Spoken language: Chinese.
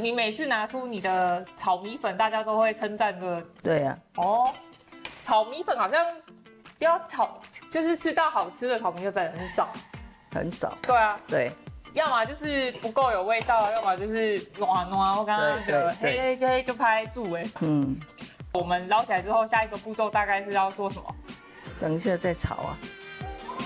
你每次拿出你的炒米粉，大家都会称赞的。 对啊， 哦，炒米粉好像要炒，就是吃到好吃的炒米粉很少。 很少。 对啊， 对， 要么就是不够有味道，要么就是软软。我刚刚的黑黑就拍住哎。 嗯， 我们捞起来之后，下一个步骤大概是要做什么？ 等一下再炒啊。